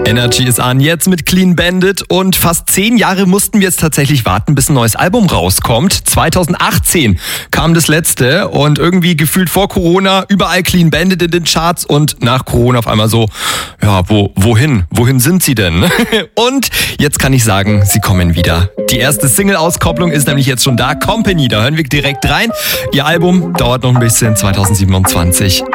Energy ist an, jetzt mit Clean Bandit, und fast 10 Jahre mussten wir jetzt tatsächlich warten, bis ein neues Album rauskommt. 2018 kam das letzte und irgendwie gefühlt vor Corona überall Clean Bandit in den Charts und nach Corona auf einmal so, ja, wohin? Wohin sind sie denn? Und jetzt kann ich sagen, sie kommen wieder. Die erste Single-Auskopplung ist nämlich jetzt schon da, Company, da hören wir direkt rein. Ihr Album dauert noch ein bisschen, 2027.